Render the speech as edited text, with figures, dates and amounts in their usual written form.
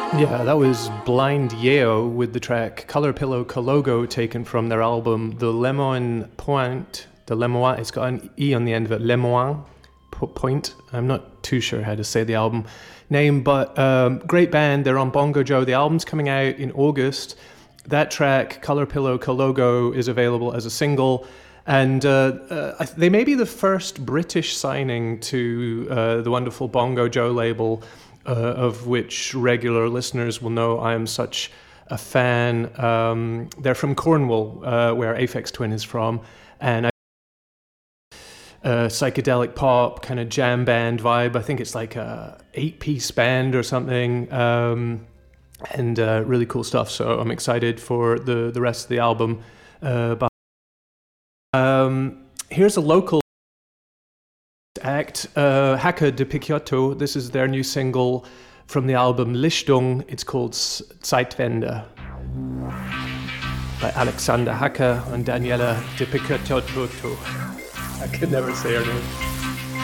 Yeah, that was Blind Yeo with the track Color Pillow Cologo, taken from their album The Lemoine Point. The Lemoine, it's got an E on the end of it, Lemoine Point. I'm not too sure how to say the album name, but great band. They're on Bongo Joe. The album's coming out in August. That track, Color Pillow Cologo, is available as a single. And they may be the first British signing to the wonderful Bongo Joe label, of which regular listeners will know I am such a fan. They're from Cornwall, where Aphex Twin is from, and psychedelic pop kind of jam band vibe. I think it's like a 8-piece band or something, and really cool stuff. So I'm excited for the rest of the album. Here's a local act, Hacker de Picciotto. This is their new single from the album Lichtung. It's called Zeitwende by Alexander Hacker and Daniela de Picciotto. I can never say her name.